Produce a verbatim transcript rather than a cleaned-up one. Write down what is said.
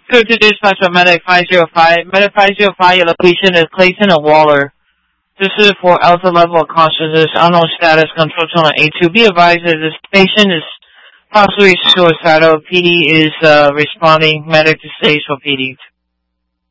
Go to dispatch of Medic five zero five. Medic five zero five, your location is Clayton and Waller. This is for alpha level of consciousness, unknown status, control tunnel A two. Be advised that this patient is possibly suicidal. P D is uh, responding. Medic to stage for P D.